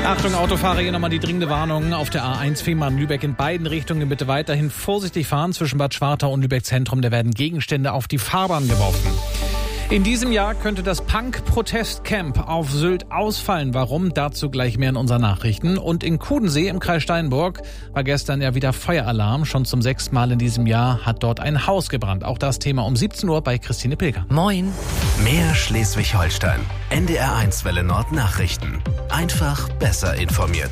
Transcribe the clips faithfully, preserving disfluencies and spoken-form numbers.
Achtung, Autofahrer, hier nochmal die dringende Warnung. Auf der A eins Fehmarn-Lübeck in beiden Richtungen bitte weiterhin vorsichtig fahren. Zwischen Bad Schwartau und Lübeck Zentrum, da werden Gegenstände auf die Fahrbahn geworfen. In diesem Jahr könnte das Punk-Protest-Camp auf Sylt ausfallen. Warum? Dazu gleich mehr in unseren Nachrichten. Und in Kudensee im Kreis Steinburg war gestern ja wieder Feueralarm. Schon zum sechsten Mal in diesem Jahr hat dort ein Haus gebrannt. Auch das Thema um siebzehn Uhr bei Christine Pilger. Moin. Mehr Schleswig-Holstein. N D R eins Welle Nord Nachrichten. Einfach besser informiert.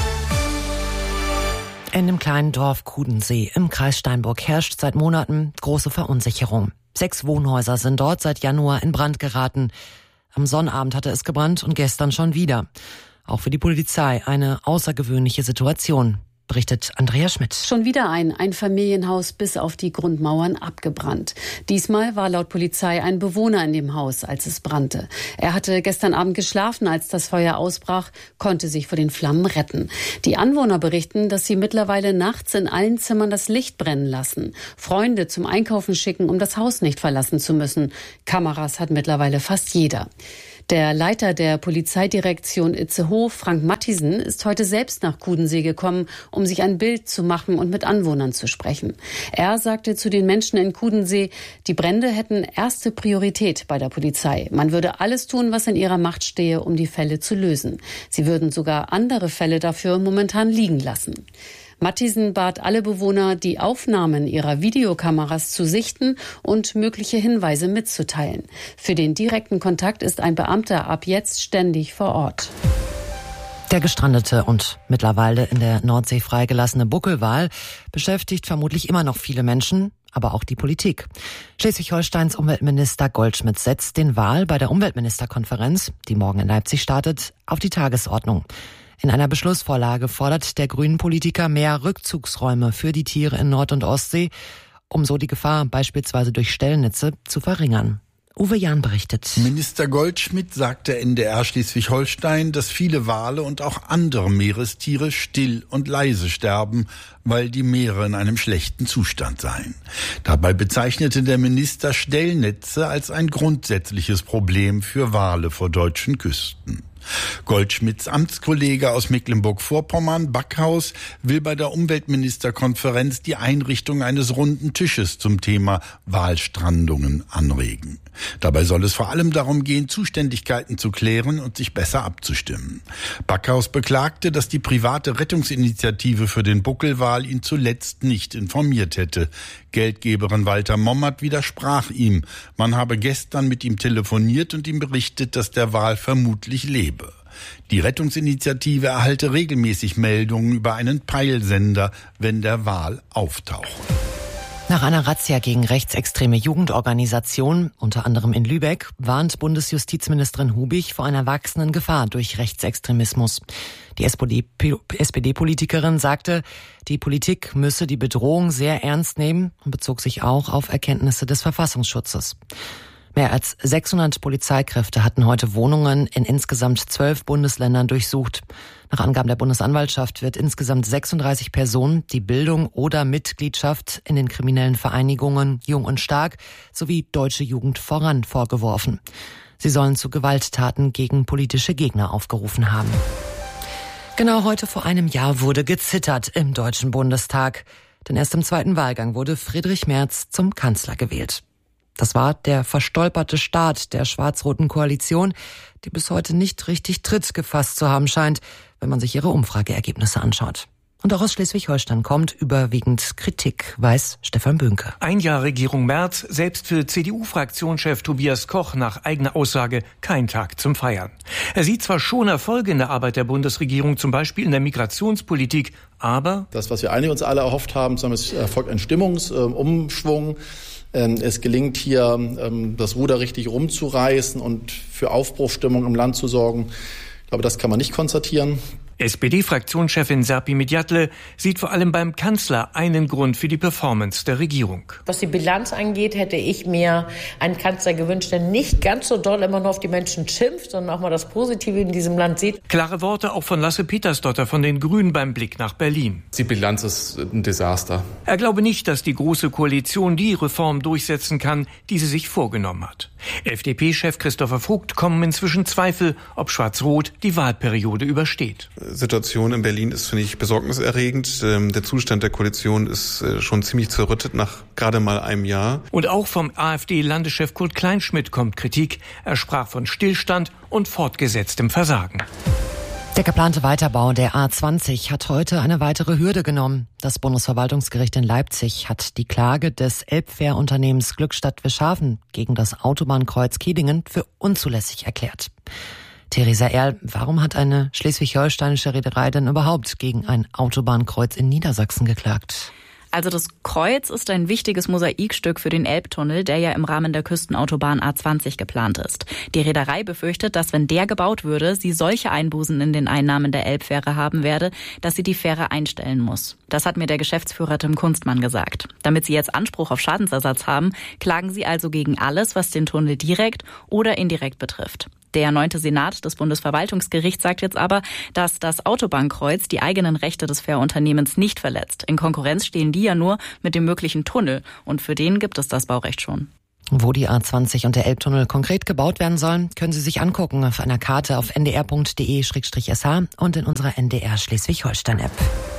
In dem kleinen Dorf Kudensee im Kreis Steinburg herrscht seit Monaten große Verunsicherung. Sechs Wohnhäuser sind dort seit Januar in Brand geraten. Am Sonnabend hatte es gebrannt und gestern schon wieder. Auch für die Polizei eine außergewöhnliche Situation, berichtet Andrea Schmidt. Schon wieder ein Einfamilienhaus bis auf die Grundmauern abgebrannt. Diesmal war laut Polizei ein Bewohner in dem Haus, als es brannte. Er hatte gestern Abend geschlafen, als das Feuer ausbrach, konnte sich vor den Flammen retten. Die Anwohner berichten, dass sie mittlerweile nachts in allen Zimmern das Licht brennen lassen, Freunde zum Einkaufen schicken, um das Haus nicht verlassen zu müssen. Kameras hat mittlerweile fast jeder. Der Leiter der Polizeidirektion Itzehoe, Frank Matthiesen, ist heute selbst nach Kudensee gekommen, um sich ein Bild zu machen und mit Anwohnern zu sprechen. Er sagte zu den Menschen in Kudensee, die Brände hätten erste Priorität bei der Polizei. Man würde alles tun, was in ihrer Macht stehe, um die Fälle zu lösen. Sie würden sogar andere Fälle dafür momentan liegen lassen. Matthiesen bat alle Bewohner, die Aufnahmen ihrer Videokameras zu sichten und mögliche Hinweise mitzuteilen. Für den direkten Kontakt ist ein Beamter ab jetzt ständig vor Ort. Der gestrandete und mittlerweile in der Nordsee freigelassene Buckelwal beschäftigt vermutlich immer noch viele Menschen, aber auch die Politik. Schleswig-Holsteins Umweltminister Goldschmidt setzt den Wal bei der Umweltministerkonferenz, die morgen in Leipzig startet, auf die Tagesordnung. In einer Beschlussvorlage fordert der Grünen-Politiker mehr Rückzugsräume für die Tiere in Nord- und Ostsee, um so die Gefahr beispielsweise durch Stellnetze zu verringern. Uwe Jahn berichtet. Minister Goldschmidt sagte N D R Schleswig-Holstein, dass viele Wale und auch andere Meerestiere still und leise sterben, weil die Meere in einem schlechten Zustand seien. Dabei bezeichnete der Minister Stellnetze als ein grundsätzliches Problem für Wale vor deutschen Küsten. Goldschmidts Amtskollege aus Mecklenburg-Vorpommern, Backhaus, will bei der Umweltministerkonferenz die Einrichtung eines runden Tisches zum Thema Walstrandungen anregen. Dabei soll es vor allem darum gehen, Zuständigkeiten zu klären und sich besser abzustimmen. Backhaus beklagte, dass die private Rettungsinitiative für den Buckelwal ihn zuletzt nicht informiert hätte. Geldgeberin Walter Mommert widersprach ihm. Man habe gestern mit ihm telefoniert und ihm berichtet, dass der Wal vermutlich lebe. Die Rettungsinitiative erhalte regelmäßig Meldungen über einen Peilsender, wenn der Wal auftauche. Nach einer Razzia gegen rechtsextreme Jugendorganisationen, unter anderem in Lübeck, warnt Bundesjustizministerin Hubig vor einer wachsenden Gefahr durch Rechtsextremismus. Die S P D-Politikerin sagte, die Politik müsse die Bedrohung sehr ernst nehmen und bezog sich auch auf Erkenntnisse des Verfassungsschutzes. Mehr als sechshundert Polizeikräfte hatten heute Wohnungen in insgesamt zwölf Bundesländern durchsucht. Nach Angaben der Bundesanwaltschaft wird insgesamt sechsunddreißig Personen die Bildung oder Mitgliedschaft in den kriminellen Vereinigungen Jung und Stark sowie Deutsche Jugend voran vorgeworfen. Sie sollen zu Gewalttaten gegen politische Gegner aufgerufen haben. Genau heute vor einem Jahr wurde gezittert im Deutschen Bundestag. Denn erst im zweiten Wahlgang wurde Friedrich Merz zum Kanzler gewählt. Das war der verstolperte Start der schwarz-roten Koalition, die bis heute nicht richtig Tritt gefasst zu haben scheint, wenn man sich ihre Umfrageergebnisse anschaut. Und auch aus Schleswig-Holstein kommt überwiegend Kritik, weiß Stefan Böhnke. Ein Jahr Regierung Merz, selbst für C D U-Fraktionschef Tobias Koch nach eigener Aussage kein Tag zum Feiern. Er sieht zwar schon Erfolge in der Arbeit der Bundesregierung, zum Beispiel in der Migrationspolitik, aber das, was wir eigentlich uns alle erhofft haben, es erfolgt ein Stimmungsumschwung. Es gelingt hier, das Ruder richtig rumzureißen und für Aufbruchsstimmung im Land zu sorgen. Ich glaube, das kann man nicht konstatieren. S P D-Fraktionschefin Serpil Midjatle sieht vor allem beim Kanzler einen Grund für die Performance der Regierung. Was die Bilanz angeht, hätte ich mir einen Kanzler gewünscht, der nicht ganz so doll immer nur auf die Menschen schimpft, sondern auch mal das Positive in diesem Land sieht. Klare Worte auch von Lasse Petersdotter von den Grünen beim Blick nach Berlin. Die Bilanz ist ein Desaster. Er glaube nicht, dass die Große Koalition die Reform durchsetzen kann, die sie sich vorgenommen hat. F D P-Chef Christopher Vogt kommen inzwischen Zweifel, ob Schwarz-Rot die Wahlperiode übersteht. Situation in Berlin ist, finde ich, besorgniserregend. Der Zustand der Koalition ist schon ziemlich zerrüttet nach gerade mal einem Jahr. Und auch vom AfD-Landeschef Kurt Kleinschmidt kommt Kritik. Er sprach von Stillstand und fortgesetztem Versagen. Der geplante Weiterbau der A zwanzig hat heute eine weitere Hürde genommen. Das Bundesverwaltungsgericht in Leipzig hat die Klage des Elbfährunternehmens Glückstadt-Wischhafen gegen das Autobahnkreuz Kehdingen für unzulässig erklärt. Theresa Erl, warum hat eine schleswig-holsteinische Reederei denn überhaupt gegen ein Autobahnkreuz in Niedersachsen geklagt? Also das Kreuz ist ein wichtiges Mosaikstück für den Elbtunnel, der ja im Rahmen der Küstenautobahn A zwanzig geplant ist. Die Reederei befürchtet, dass wenn der gebaut würde, sie solche Einbußen in den Einnahmen der Elbfähre haben werde, dass sie die Fähre einstellen muss. Das hat mir der Geschäftsführer Tim Kunstmann gesagt. Damit sie jetzt Anspruch auf Schadensersatz haben, klagen sie also gegen alles, was den Tunnel direkt oder indirekt betrifft. Der neunte Senat des Bundesverwaltungsgerichts sagt jetzt aber, dass das Autobahnkreuz die eigenen Rechte des Fährunternehmens nicht verletzt. In Konkurrenz stehen die ja nur mit dem möglichen Tunnel und für den gibt es das Baurecht schon. Wo die A zwanzig und der Elbtunnel konkret gebaut werden sollen, können Sie sich angucken auf einer Karte auf n d r punkt d e slash s h und in unserer N D R Schleswig-Holstein-App.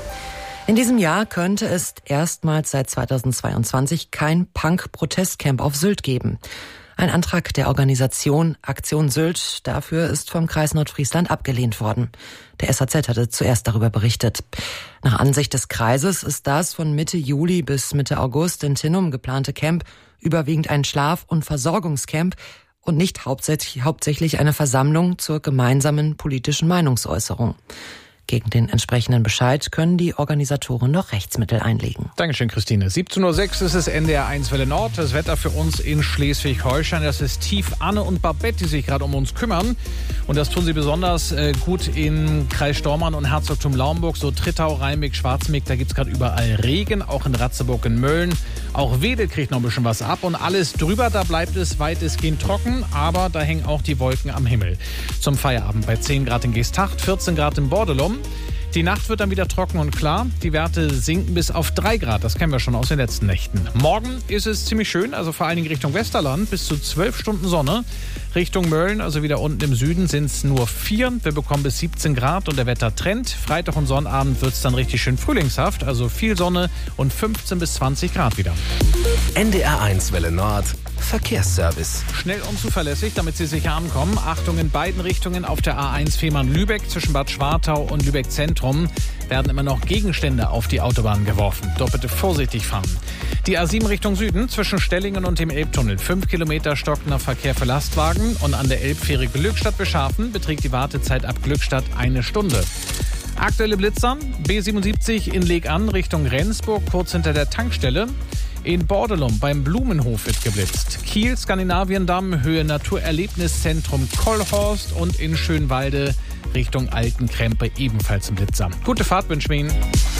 In diesem Jahr könnte es erstmals seit zweitausendzweiundzwanzig kein Punk-Protestcamp auf Sylt geben. Ein Antrag der Organisation Aktion Sylt dafür ist vom Kreis Nordfriesland abgelehnt worden. Der S A Z hatte zuerst darüber berichtet. Nach Ansicht des Kreises ist das von Mitte Juli bis Mitte August in Tinnum geplante Camp überwiegend ein Schlaf- und Versorgungscamp und nicht hauptsächlich, hauptsächlich eine Versammlung zur gemeinsamen politischen Meinungsäußerung. Gegen den entsprechenden Bescheid können die Organisatoren noch Rechtsmittel einlegen. Dankeschön, Christine. siebzehn Uhr sechs ist es N D R eins Welle Nord. Das Wetter für uns in Schleswig-Holstein. Das ist tief Anne und Babette, die sich gerade um uns kümmern. Und das tun sie besonders äh, gut in Kreis Stormarn und Herzogtum Lauenburg. So Trittau, Rheinbeck, Schwarzmeck, da gibt's gerade überall Regen. Auch in Ratzeburg in Mölln. Auch Wedel kriegt noch ein bisschen was ab. Und alles drüber, da bleibt es weitestgehend trocken. Aber da hängen auch die Wolken am Himmel. Zum Feierabend bei zehn Grad in Geesthacht, vierzehn Grad in Bordelum. Die Nacht wird dann wieder trocken und klar. Die Werte sinken bis auf drei Grad. Das kennen wir schon aus den letzten Nächten. Morgen ist es ziemlich schön, also vor allen Dingen Richtung Westerland. Bis zu zwölf Stunden Sonne. Richtung Mölln, also wieder unten im Süden, sind es nur vier. Wir bekommen bis siebzehn Grad und der Wettertrend. Freitag und Sonnabend wird es dann richtig schön frühlingshaft. Also viel Sonne und fünfzehn bis zwanzig Grad wieder. N D R eins Welle Nord. Verkehrsservice. Schnell und zuverlässig, damit Sie sicher ankommen. Achtung, in beiden Richtungen auf der A eins Fehmarn-Lübeck zwischen Bad Schwartau und Lübeck-Zentrum werden immer noch Gegenstände auf die Autobahn geworfen. Dort bitte vorsichtig fahren. Die A sieben Richtung Süden zwischen Stellingen und dem Elbtunnel. Fünf Kilometer stockender Verkehr für Lastwagen und an der Elbfähre Glückstadt-Beschafen beträgt die Wartezeit ab Glückstadt eine Stunde. Aktuelle Blitzer, B siebenundsiebzig in Legan Richtung Rendsburg, kurz hinter der Tankstelle. In Bordelum beim Blumenhof wird geblitzt. Kiel, Skandinaviendamm, Höhe Naturerlebniszentrum Kollhorst und in Schönwalde Richtung Altenkrempe ebenfalls ein Blitzer. Gute Fahrt wünschen wir Ihnen.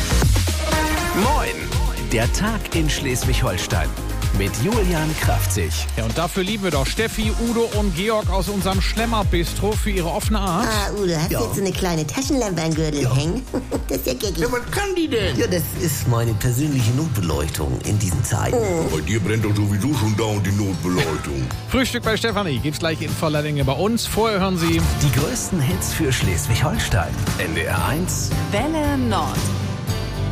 Moin! Der Tag in Schleswig-Holstein mit Julian Kraftzig. Ja, und dafür lieben wir doch Steffi, Udo und Georg aus unserem Schlemmer-Bistro für ihre offene Art. Ah, Udo, hast Ja. du jetzt so eine kleine Taschenlampe am Gürtel Ja. hängen? Das ist ja geckig. Ja, was kann die denn? Ja, das ist meine persönliche Notbeleuchtung in diesen Zeiten. Bei dir brennt doch sowieso schon dauernd die Notbeleuchtung. Frühstück bei Stefanie gibt's gleich in voller Länge bei uns. Vorher hören Sie Die größten Hits für Schleswig-Holstein. N D R eins Welle Nord.